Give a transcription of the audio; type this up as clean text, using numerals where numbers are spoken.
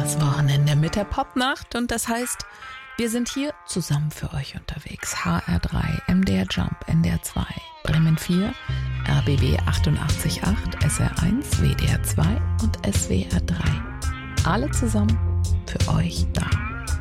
das Wochenende mit der Popnacht und das heißt, wir sind hier zusammen für euch unterwegs. HR3, MDR Jump, NDR 2, Bremen 4, RBB 88.8, SR1, WDR 2 und SWR 3. Alle zusammen für euch da.